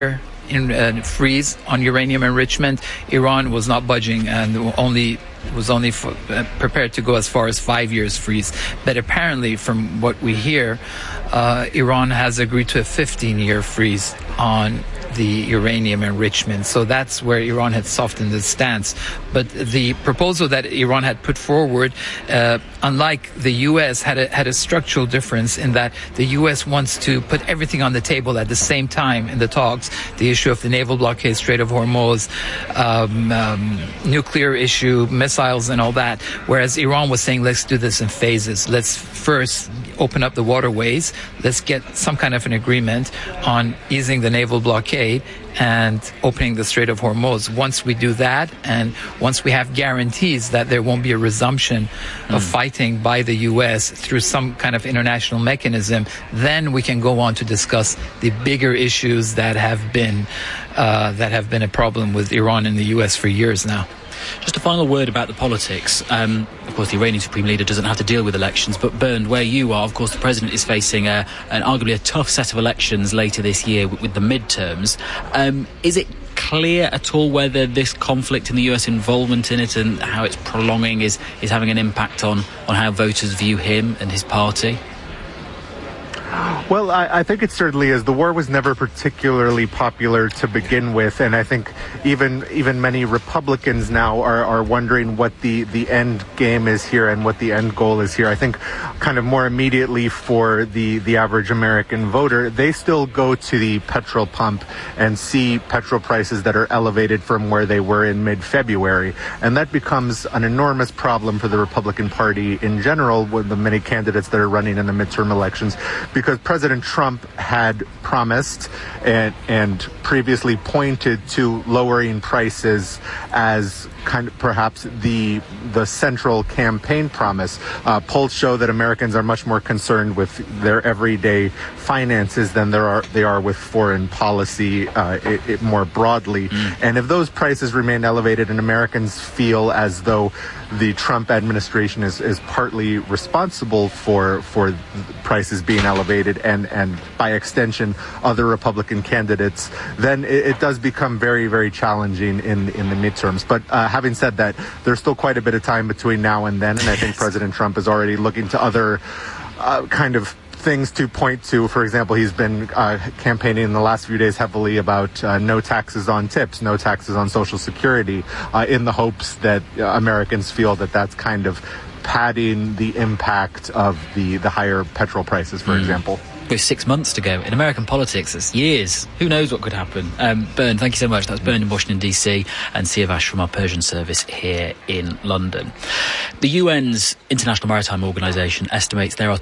in freeze on uranium enrichment, Iran was not budging and was only prepared to go as far as 5 years freeze. But apparently, from what we hear, Iran has agreed to a 15-year freeze on the uranium enrichment. So that's where Iran had softened its stance. But the proposal that Iran had put forward, unlike the U.S., had a structural difference in that the U.S. wants to put everything on the table at the same time in the talks. The issue of the naval blockade, Strait of Hormuz, nuclear issue, missiles and all that. Whereas Iran was saying, let's do this in phases. Let's first open up the waterways. Let's get some kind of an agreement on easing the naval blockade and opening the Strait of Hormuz. Once we do that, and once we have guarantees that there won't be a resumption of fighting by the U.S. through some kind of international mechanism, then we can go on to discuss the bigger issues that have been a problem with Iran and the U.S. for years now. Just a final word about the politics. Of course, the Iranian Supreme Leader doesn't have to deal with elections, but Bernd, where you are, of course, the President is facing arguably a tough set of elections later this year with the midterms. Is it clear at all whether this conflict and the US involvement in it and how it's prolonging is having an impact on how voters view him and his party? Well, I think it certainly is. The war was never particularly popular to begin with, and I think even many Republicans now are wondering what the end game is here and what the end goal is here. I think kind of more immediately for the average American voter, they still go to the petrol pump and see petrol prices that are elevated from where they were in mid-February, and that becomes an enormous problem for the Republican Party in general with the many candidates that are running in the midterm elections, because President Trump had promised and previously pointed to lowering prices as kind of perhaps the central campaign promise. Polls show that Americans are much more concerned with their everyday finances than they are with foreign policy more broadly. And if those prices remain elevated and Americans feel as though the Trump administration is partly responsible for prices being elevated and by extension other Republican candidates, then it does become very, very challenging in the midterms. But having said that, there's still quite a bit of time between now and then, and I think President Trump is already looking to other kind of things to point to. For example, he's been campaigning in the last few days heavily about no taxes on tips, no taxes on Social Security, in the hopes that Americans feel that that's kind of padding the impact of the higher petrol prices, for example. With 6 months to go. In American politics, it's years. Who knows what could happen? Bernd, thank you so much. That's Bernd in Washington, D.C. and Siavash from our Persian service here in London. The UN's International Maritime Organization estimates there are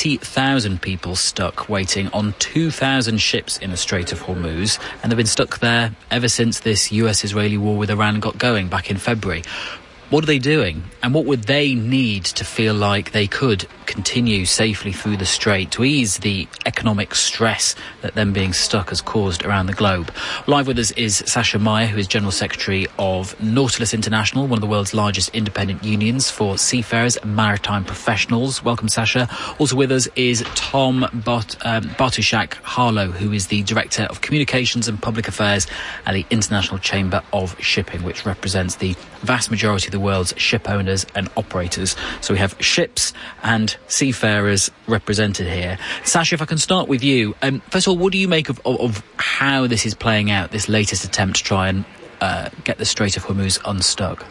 20,000 people stuck waiting on 2,000 ships in the Strait of Hormuz, and they've been stuck there ever since this US-Israeli war with Iran got going back in February. What are they doing? And what would they need to feel like they could continue safely through the strait to ease the economic stress that them being stuck has caused around the globe? Live with us is Sasha Meyer, who is General Secretary of Nautilus International, one of the world's largest independent unions for seafarers and maritime professionals. Welcome, Sasha. Also with us is Tom Bartushak Harlow, who is the Director of Communications and Public Affairs at the International Chamber of Shipping, which represents the vast majority of the world's ship owners and operators. So we have ships and seafarers represented here. Sasha, if I can start with you. First of all, what do you make of how this is playing out, this latest attempt to try and get the Strait of Hormuz unstuck?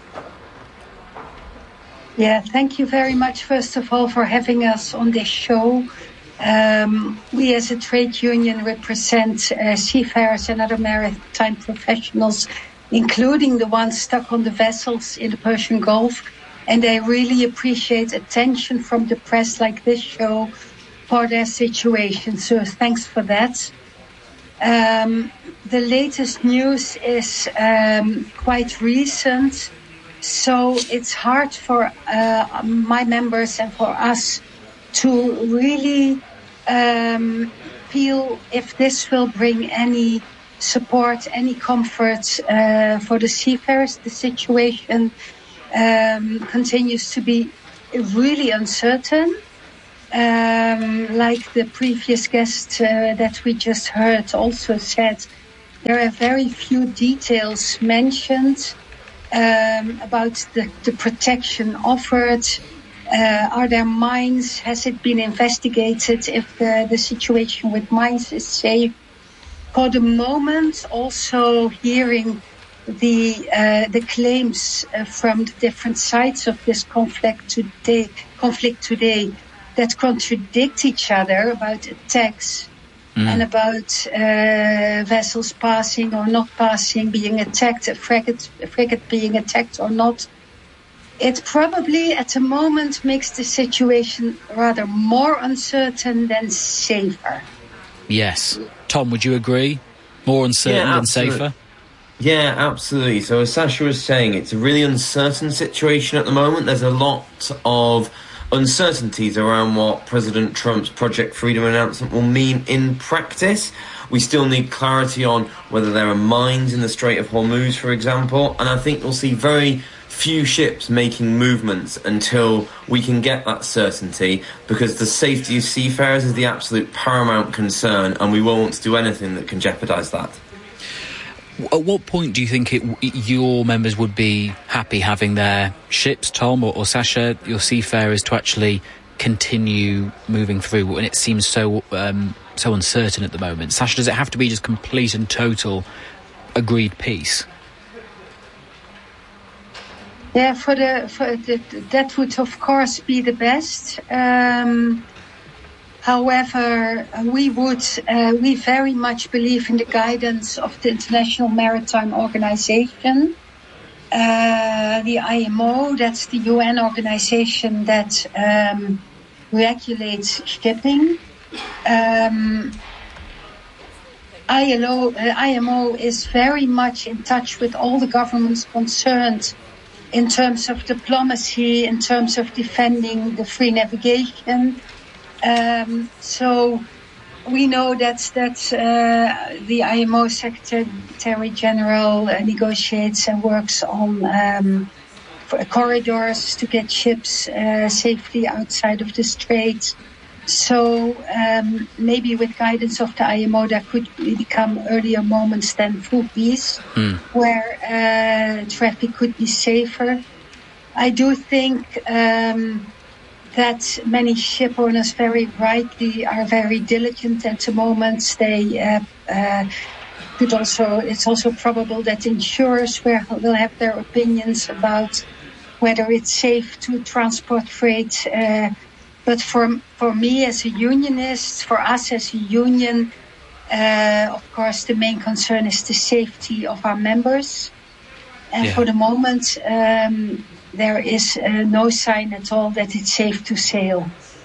Yeah, thank you very much, first of all, for having us on this show. We as a trade union represent seafarers and other maritime professionals, including the ones stuck on the vessels in the Persian Gulf. And they really appreciate attention from the press like this show for their situation. So thanks for that. The latest news is quite recent. So it's hard for my members and for us to really feel if this will bring any support, any comfort for the seafarers. The situation continues to be really uncertain. Like the previous guest that we just heard also said, there are very few details mentioned about the protection offered. Are there mines? Has it been investigated if the situation with mines is safe? For the moment, also hearing the claims from the different sides of this conflict today that contradict each other about attacks and about vessels passing or not passing, being attacked, a frigate being attacked or not. It probably at the moment makes the situation rather more uncertain than safer. Yes. Tom, would you agree? More uncertain than safer? Yeah, absolutely. So as Sasha was saying, it's a really uncertain situation at the moment. There's a lot of uncertainties around what President Trump's Project Freedom announcement will mean in practice. We still need clarity on whether there are mines in the Strait of Hormuz, for example, and I think we'll see very few ships making movements until we can get that certainty, because the safety of seafarers is the absolute paramount concern, and we won't want to do anything that can jeopardise that. At what point do you think your members would be happy having their ships, Tom or Sasha, your seafarers, to actually continue moving through when it seems so uncertain at the moment? Sasha, does it have to be just complete and total agreed peace? Yeah, that would of course be the best. However, we very much believe in the guidance of the International Maritime Organization, the IMO. That's the UN organization that regulates shipping. IMO is very much in touch with all the governments concerned in terms of diplomacy, in terms of defending the free navigation. So we know that the IMO Secretary General negotiates and works on corridors to get ships safely outside of the strait. So maybe with guidance of the IMO, there could become earlier moments than full peace, where traffic could be safer. I do think that many ship owners very rightly are very diligent at the moment. It's also probable that insurers will have their opinions about whether it's safe to transport freight. But for me as a unionist, for us as a union, of course, the main concern is the safety of our members. And for the moment, there is no sign at all that it's safe to sail.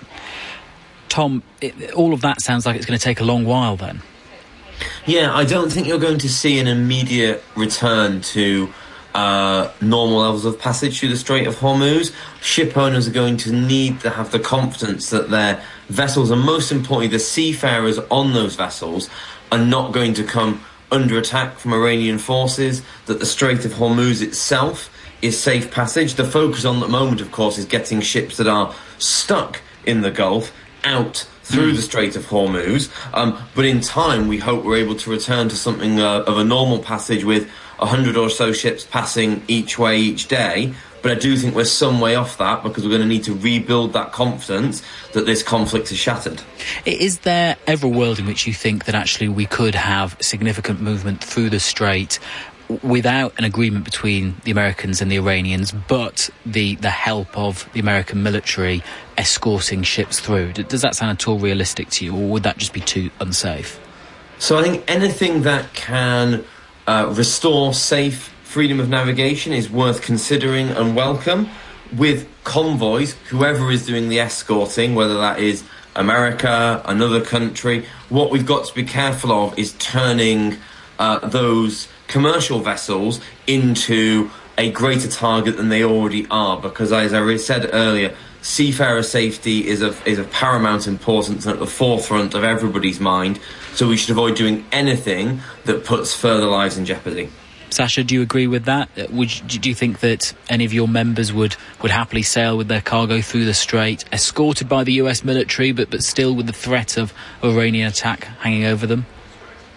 Tom, all of that sounds like it's going to take a long while then. Yeah, I don't think you're going to see an immediate return to normal levels of passage through the Strait of Hormuz. Ship owners are going to need to have the confidence that their vessels, and most importantly the seafarers on those vessels, are not going to come under attack from Iranian forces, that the Strait of Hormuz itself is safe passage. The focus on the moment, of course, is getting ships that are stuck in the Gulf out through the Strait of Hormuz. But in time, we hope we're able to return to something of a normal passage with 100 or so ships passing each way each day. But I do think we're some way off that, because we're going to need to rebuild that confidence that this conflict is shattered. Is there ever a world in which you think that actually we could have significant movement through the Strait without an agreement between the Americans and the Iranians, but the help of the American military escorting ships through? Does that sound at all realistic to you, or would that just be too unsafe? So I think anything that can restore safe freedom of navigation is worth considering and welcome. With convoys, whoever is doing the escorting, whether that is America, another country, what we've got to be careful of is turning those commercial vessels into a greater target than they already are, because as I said earlier, seafarer safety is of paramount importance and at the forefront of everybody's mind, so we should avoid doing anything that puts further lives in jeopardy. Sasha, do you agree with that? Do you think that any of your members would happily sail with their cargo through the strait, escorted by the US military, but still with the threat of Iranian attack hanging over them?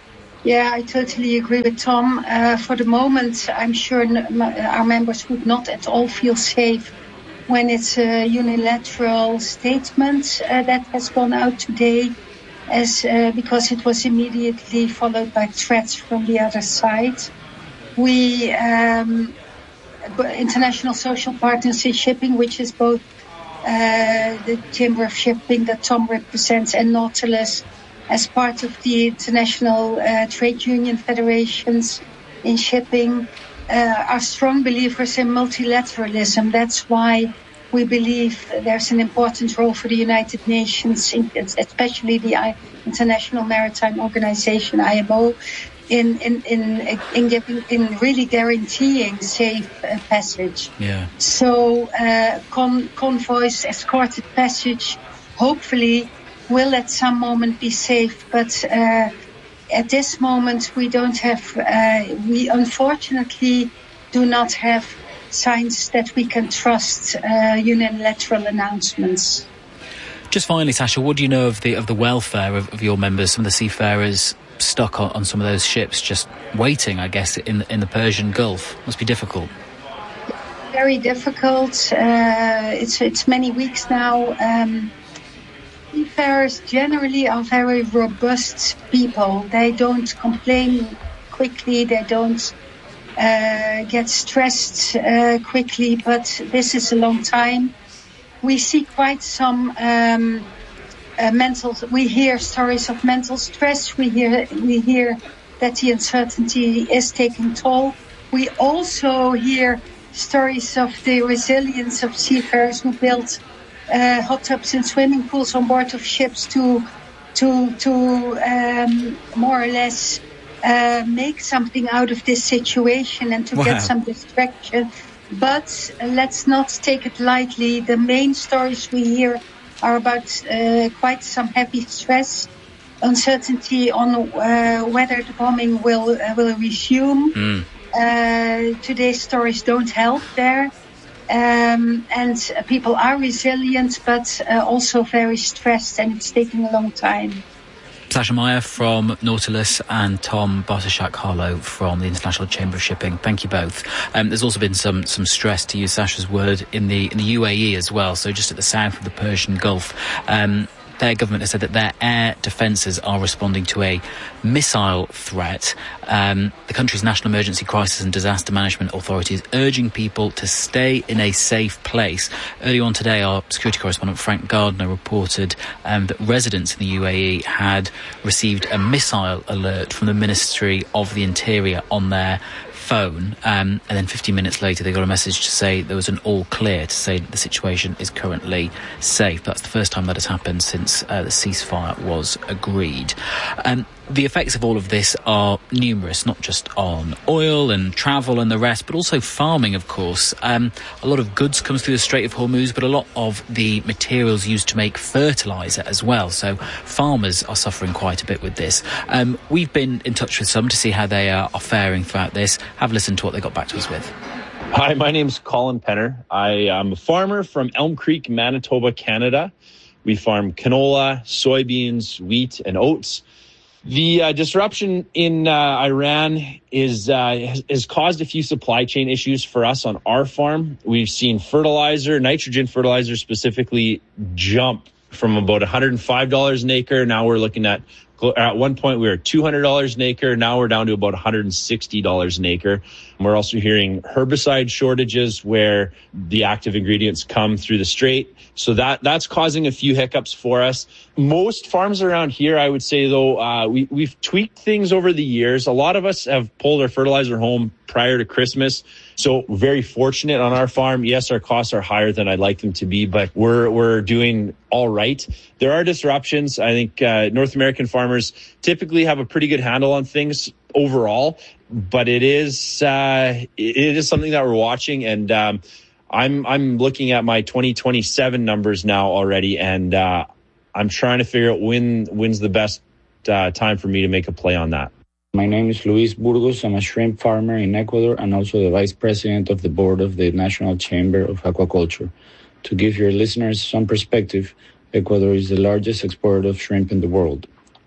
Yeah, I totally agree with Tom. For the moment, I'm sure our members would not at all feel safe when it's a unilateral statement that has gone out today, because it was immediately followed by threats from the other side. We, International Social Partners in Shipping, which is both the Chamber of Shipping that Tom represents and Nautilus, as part of the international trade union federations in shipping, are strong believers in multilateralism. That's why we believe there's an important role for the United Nations, especially the International Maritime Organization, IMO, in really guaranteeing safe passage. Yeah. So convoys, escorted passage, hopefully will at some moment be safe, but at this moment we don't have, we unfortunately do not have signs that we can trust unilateral announcements. Just finally, Sasha, what do you know of the welfare of your members, some of the seafarers stuck on some of those ships, just waiting, I guess, in the Persian Gulf? Must be difficult. Very difficult. It's many weeks now. Seafarers generally are very robust people. They don't complain quickly. They don't get stressed quickly. But this is a long time. We see quite some we hear stories of mental stress. We hear that the uncertainty is taking toll. We also hear stories of the resilience of seafarers who built hot tubs and swimming pools on board of ships to more or less make something out of this situation and to get some distraction. But let's not take it lightly. The main stories we hear are about quite some heavy stress, uncertainty on whether the bombing will resume. Today's stories don't help there. And people are resilient, but also very stressed, and it's taking a long time. Sasha Meyer from Nautilus and Tom Bartoszak-Harlow from the International Chamber of Shipping. Thank you both. There's also been some stress, to use Sasha's word, in the UAE as well, so just at the south of the Persian Gulf. Their government has said that their air defences are responding to a missile threat. The country's National Emergency Crisis and Disaster Management Authority is urging people to stay in a safe place. Earlier on today, our security correspondent Frank Gardner reported that residents in the UAE had received a missile alert from the Ministry of the Interior on their phone, and then 15 minutes later they got a message to say there was an all clear, to say that the situation is currently safe. That's the first time that has happened since the ceasefire was agreed. The effects of all of this are numerous, not just on oil and travel and the rest, but also farming, of course. A lot of goods comes through the Strait of Hormuz, but a lot of the materials used to make fertiliser as well. So farmers are suffering quite a bit with this. We've been in touch with some to see how they are faring throughout this. Have a listen to what they got back to us with. Hi, my name's Colin Penner. I am a farmer from Elm Creek, Manitoba, Canada. We farm canola, soybeans, wheat, and oats. The disruption in Iran has caused a few supply chain issues for us on our farm. We've seen nitrogen fertilizer specifically, jump from about $105 an acre. Now we're looking at one point we were $200 an acre. Now we're down to about $160 an acre. And we're also hearing herbicide shortages where the active ingredients come through the strait. So that's causing a few hiccups for us. Most farms around here, I would say, though, we've tweaked things over the years. A lot of us have pulled our fertilizer home prior to Christmas. So very fortunate on our farm. Yes, our costs are higher than I'd like them to be, but we're doing all right. There are disruptions. I think North American farmers typically have a pretty good handle on things overall, but it is something that we're watching, and I'm looking at my 2027 numbers now already, and I'm trying to figure out when's the best time for me to make a play on that. My name is Luis Burgos. I'm a shrimp farmer in Ecuador and also the vice president of the board of the National Chamber of Aquaculture. To give your listeners some perspective, Ecuador is the largest exporter of shrimp in the world.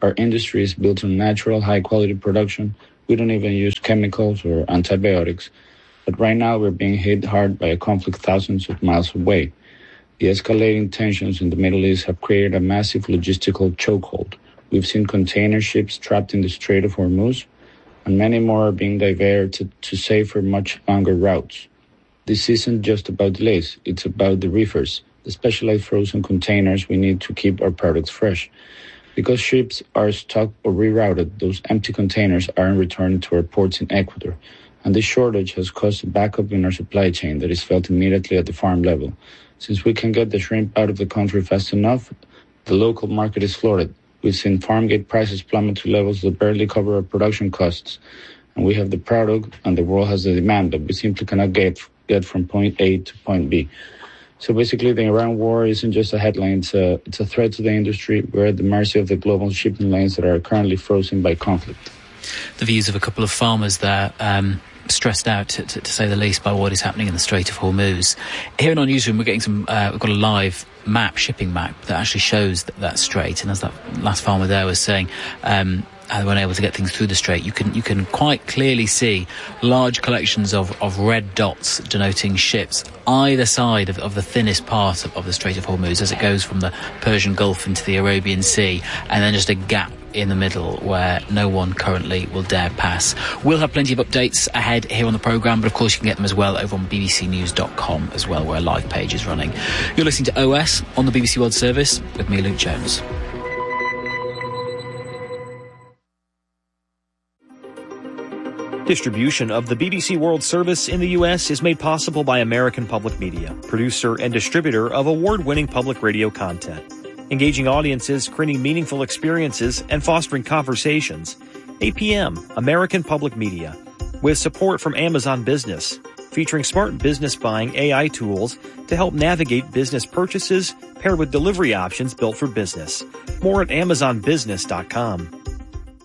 Our industry is built on natural, high-quality production. We don't even use chemicals or antibiotics. But right now, we're being hit hard by a conflict thousands of miles away. The escalating tensions in the Middle East have created a massive logistical chokehold. We've seen container ships trapped in the Strait of Hormuz, and many more are being diverted to safer, much longer routes. This isn't just about delays. It's about the reefers, the specialized frozen containers we need to keep our products fresh. Because ships are stuck or rerouted, those empty containers aren't returned to our ports in Ecuador. And this shortage has caused a backup in our supply chain that is felt immediately at the farm level. Since we can get the shrimp out of the country fast enough, the local market is flooded. We've seen farm gate prices plummet to levels that barely cover our production costs. And we have the product and the world has the demand that we simply cannot get from point A to point B. So basically, the Iran war isn't just a headline. It's a threat to the industry. We're at the mercy of the global shipping lanes that are currently frozen by conflict. The views of a couple of farmers there, stressed out, to say the least, by what is happening in the Strait of Hormuz. Here in our newsroom, we're getting we've got a live shipping map that actually shows that strait. And as that last farmer there was saying, how they weren't able to get things through the strait, you can quite clearly see large collections of red dots denoting ships either side of the thinnest part of the Strait of Hormuz as it goes from the Persian Gulf into the Arabian Sea, and then just a gap in the middle where no one currently will dare pass. We'll have plenty of updates ahead here on the programme, but of course you can get them as well over on bbcnews.com as well, where a live page is running. You're listening to OS on the BBC World Service with me, Luke Jones. Distribution of the BBC World Service in the U.S. is made possible by American Public Media, producer and distributor of award-winning public radio content. Engaging audiences, creating meaningful experiences, and fostering conversations. APM, American Public Media, with support from Amazon Business, featuring smart business buying AI tools to help navigate business purchases paired with delivery options built for business. More at AmazonBusiness.com.